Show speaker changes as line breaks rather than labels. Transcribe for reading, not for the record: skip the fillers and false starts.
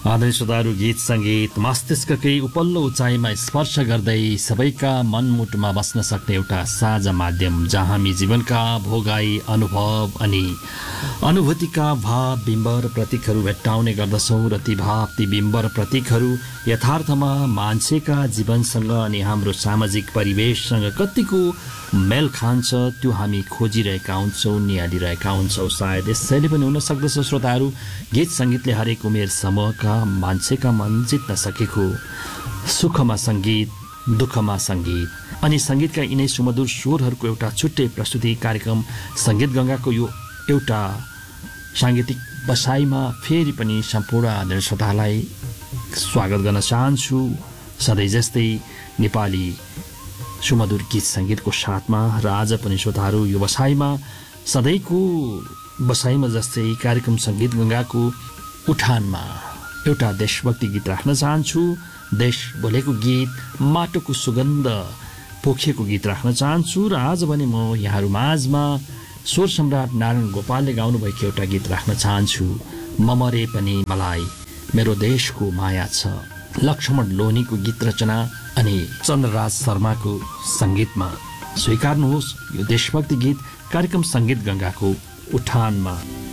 आदरणीय श्रोताहरू, गीत सङ्गीत मस्तिष्ककै उपल्लो उचाइमा स्पर्श गर्दै सबैका मनमुटुमा बस्न सक्ने एउटा साझा माध्यम, जहाँ हामी जीवनका भोगाई अनुभव अनि अनुभूतिका भाव बिम्ब र प्रतीकहरू भेट्टाउने गर्दछौँ र ती भाव ती बिम्ब र प्रतीकहरू यथार्थमा मान्छेका जीवनसँग अनि हाम्रो सामाजिक परिवेशसँग कतिको मेल खान्छ त्यो हामी खोजिरहेका हुन्छौँ, निहालिरहेका हुन्छौँ। सायद यसैले पनि हुन सक्दछ श्रोताहरू, गीत सङ्गीतले हरेक उमेर समूहका मान्छेका मन जित्न सकेको। सुखमा सङ्गीत, दुःखमा सङ्गीत अनि सङ्गीतका यिनै सुमधुर स्वरहरूको एउटा छुट्टै प्रस्तुति कार्यक्रम सङ्गीत गङ्गाको यो एउटा साङ्गीतिक बसाइमा फेरि पनि सम्पूर्ण आदरणीय श्रोतालाई स्वागत गर्न चाहन्छु। सधैँ जस्तै नेपाली सुमधुर गीत सङ्गीतको साथमा र आज पनि श्रोताहरू यो बसाइमा सधैँको बसाइमा जस्तै कार्यक्रम सङ्गीत गङ्गाको उठानमा एउटा देशभक्ति गीत राख्न चाहन्छु। देश बोलेको गीत, माटोको सुगन्ध पोखिएको गीत राख्न चाहन्छु र आज भने म यहाँहरू माझमा स्वर सम्राट नारायण गोपालले गाउनुभएको एउटा गीत राख्न चाहन्छु। म मरे पनि मलाई मेरो देशको माया छ। लक्ष्मण लोनीको गीत रचना अनि चन्द्रराज शर्माको सङ्गीतमा स्वीकार्नुहोस् यो देशभक्ति गीत कार्यक्रम सङ्गीत गङ्गाको उठानमा।